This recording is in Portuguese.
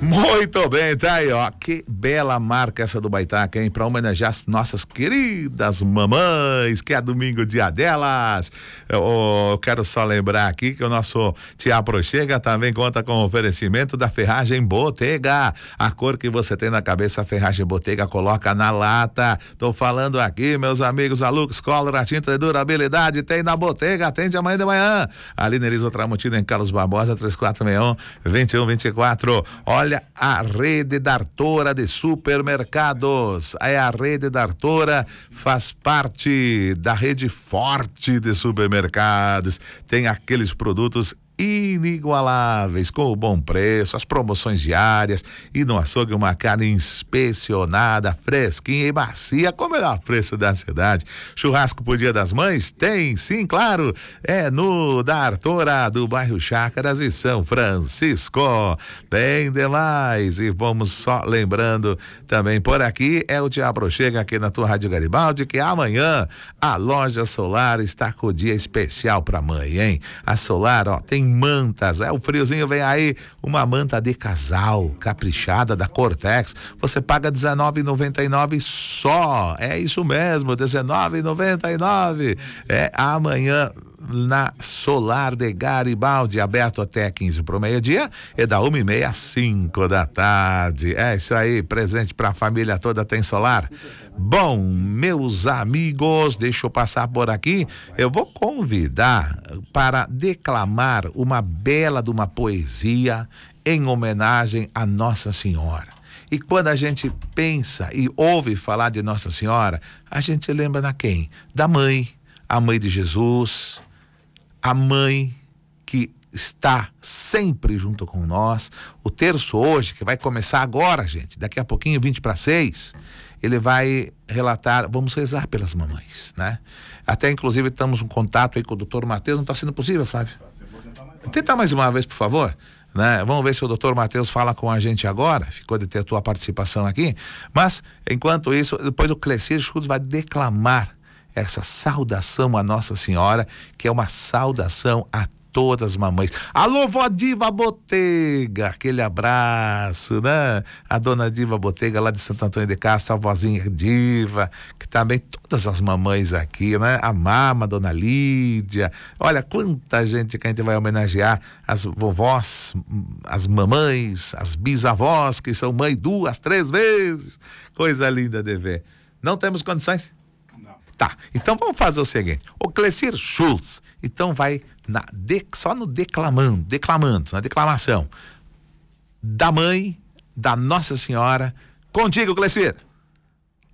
Muito bem, tá aí, ó. Que bela marca essa do Baitaca, hein? Pra homenagear as nossas queridas mamães, que é domingo, dia delas. Eu quero só lembrar aqui que o nosso Tiapro Chega também conta com o oferecimento da Ferragem Bottega. A cor que você tem na cabeça, a Ferragem Bottega coloca na lata. Tô falando aqui, meus amigos, a Lux Color, a tinta de durabilidade tem na Bottega, atende amanhã de manhã. Ali na Elisa Tramontina, em Carlos Barbosa, 3461-2124. Olha, a rede Dartora de supermercados, a rede Dartora faz parte da rede forte de supermercados, tem aqueles produtos inigualáveis, com o bom preço, as promoções diárias e no açougue uma carne inspecionada, fresquinha e macia com o melhor preço da cidade. Churrasco pro Dia das Mães? Tem, sim, claro, é no da Artora do bairro Chácaras e São Francisco, bem demais. E vamos só lembrando também por aqui, é o Tiapro Chega aqui na tua Rádio Garibaldi, que amanhã a loja Solar está com o dia especial pra mãe, hein? A Solar, ó, tem mantas, o friozinho vem aí, uma manta de casal, caprichada da Cortex, você paga R$19,99 só, é isso mesmo, R$19,99, amanhã na Solar de Garibaldi, aberto até 15 pro meio-dia e da 1h30 às 5 da tarde. É isso aí, presente pra família toda tem Solar. Bom, meus amigos, deixa eu passar por aqui, eu vou convidar para declamar uma bela de uma poesia em homenagem a Nossa Senhora. E quando a gente pensa e ouve falar de Nossa Senhora, a gente lembra na quem? Da mãe, a mãe de Jesus, a mãe que está sempre junto com nós. O terço hoje, que vai começar agora, gente, daqui a pouquinho, 5:50, ele vai relatar, vamos rezar pelas mamães, né? Até inclusive estamos em contato aí com o doutor Matheus, não está sendo possível, Flávio? Tenta mais uma vez, por favor, né? Vamos ver se o doutor Matheus fala com a gente agora, ficou de ter a tua participação aqui, mas enquanto isso, depois o Clecir Schultz vai declamar essa saudação a Nossa Senhora, que é uma saudação a todas as mamães. Alô, vó Diva Bottega, aquele abraço, né? A dona Diva Bottega lá de Santo Antônio de Castro, a vozinha Diva, que também todas as mamães aqui, né? A Mama, a dona Lídia, olha quanta gente que a gente vai homenagear, as vovós, as mamães, as bisavós, que são mãe 2, 3 vezes, coisa linda de ver. Não temos condições? Tá, então vamos fazer o seguinte, o Clecir Schultz, então vai só no declamando, na declamação da mãe, da Nossa Senhora, contigo, Clecir.